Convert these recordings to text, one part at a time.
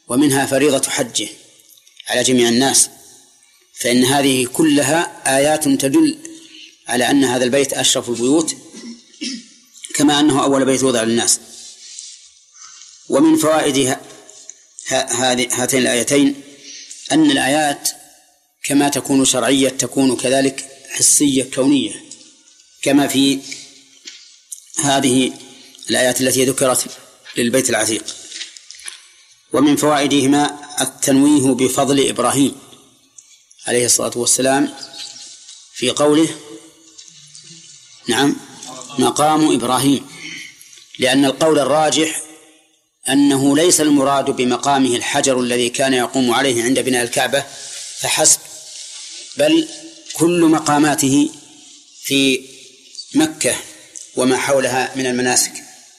ومنها فريضة حجه على جميع الناس، فإن هذه كلها آيات تدل على أن هذا البيت أشرف البيوت، كما أنه أول بيت وضع للناس. ومن فوائد هاتين الآيتين أن الآيات كما تكون شرعية تكون كذلك حسية كونية، كما في هذه الآيات التي ذكرت للبيت العتيق. ومن فوائدهما التنويه بفضل إبراهيم عليه الصلاة والسلام في قوله نعم مقام إبراهيم، لأن القول الراجح أنه ليس المراد بمقامه الحجر الذي كان يقوم عليه عند بناء الكعبة فحسب، بل كل مقاماته في مكة وما حولها من المناسك.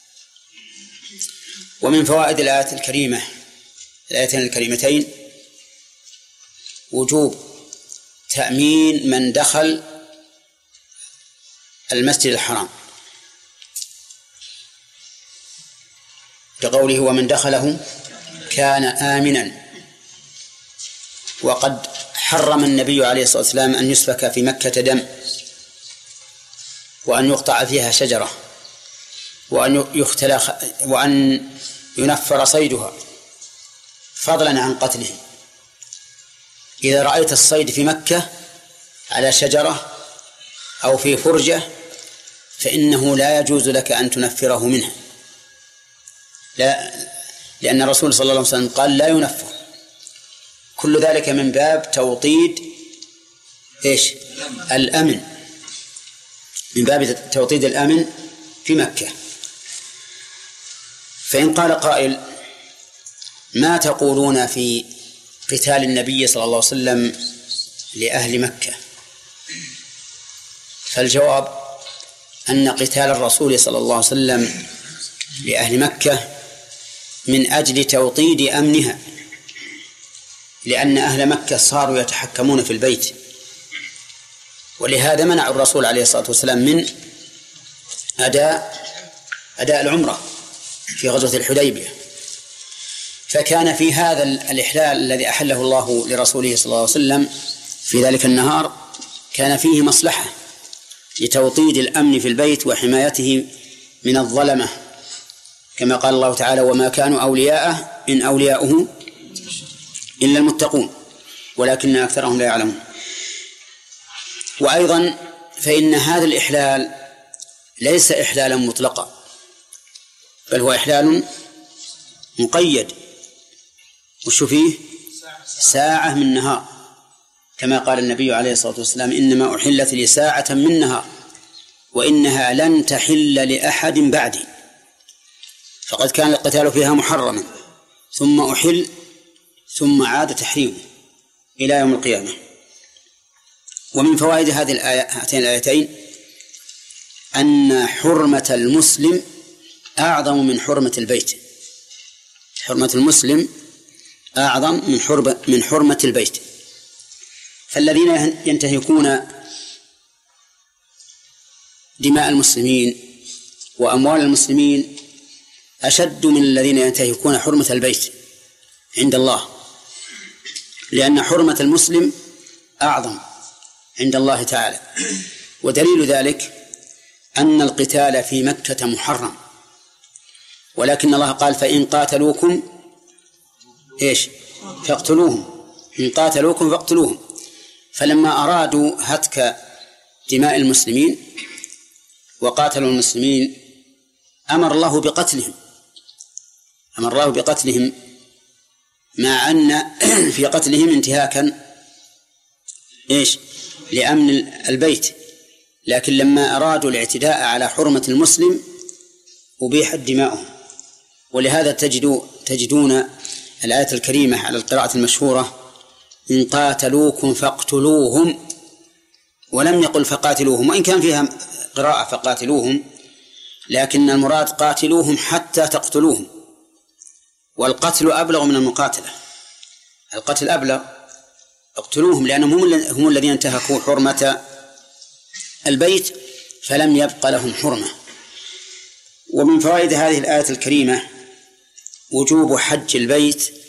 ومن فوائد الآيتين الكريمتين وجوب تأمين من دخل المسجد الحرام، كقوله ومن دخله كان آمنا. وقد حرم النبي عليه الصلاة والسلام أن يسفك في مكة دم، وأن يقطع فيها شجرة، وأن ينفر صيدها، فضلا عن قتله. إذا رأيت الصيد في مكة على شجرة أو في فرجة فإنه لا يجوز لك أن تنفره منها، لا، لأن الرسول صلى الله عليه وسلم قال لا ينفر. كل ذلك من باب توطيد الأمن، من باب توطيد الأمن في مكة. فإن قال قائل ما تقولون في قتال النبي صلى الله عليه وسلم لأهل مكة؟ فالجواب أن قتال الرسول صلى الله عليه وسلم لأهل مكة من أجل توطيد أمنها، لأن أهل مكة صاروا يتحكمون في البيت، ولهذا منع الرسول عليه الصلاة والسلام من أداء العمرة في غزوة الحديبية. فكان في هذا الإحلال الذي أحله الله لرسوله صلى الله عليه وسلم في ذلك النهار كان فيه مصلحة لتوطيد الأمن في البيت وحمايته من الظلمة، كما قال الله تعالى وما كانوا أولياءه إن أولياؤه إلا المتقون ولكن أكثرهم لا يعلمون. وأيضا فإن هذا الإحلال ليس إحلالا مطلقا، بل هو إحلال مقيد، وش فيه؟ ساعة من نهار، كما قال النبي عليه الصلاة والسلام إنما أحلت لي ساعة من نهار وإنها لن تحل لأحد بعدي. فقد كان القتال فيها محرما ثم أحل ثم عاد تحريمه إلى يوم القيامة. ومن فوائد هاتين الآيتين أن حرمة المسلم أعظم من حرمة البيت. حرمة المسلم أعظم من حرمة البيت. فالذين ينتهكون دماء المسلمين وأموال المسلمين أشد من الذين ينتهكون حرمة البيت عند الله، لأن حرمة المسلم أعظم عند الله تعالى. ودليل ذلك أن القتال في مكة محرم، ولكن الله قال فإن قاتلوكم فاقتلوهم، إن قاتلوكم فاقتلوهم. فلما أرادوا هتك دماء المسلمين وقاتلوا المسلمين أمر الله بقتلهم، مع أن في قتلهم انتهاكا لأمن البيت، لكن لما أرادوا الاعتداء على حرمة المسلم أبيحت دماؤهم. ولهذا تجدون الآية الكريمة على القراءة المشهورة إن قاتلوكم فاقتلوهم، ولم يقل فقاتلوهم، وإن كان فيها قراءة فقاتلوهم، لكن المراد قاتلوهم حتى تقتلوهم. والقتل أبلغ من المقاتلة، القتل أبلغ، اقتلوهم لأنهم هم الذين انتهكوا حرمة البيت فلم يبق لهم حرمة. ومن فوائد هذه الآية الكريمة وجوب حج البيت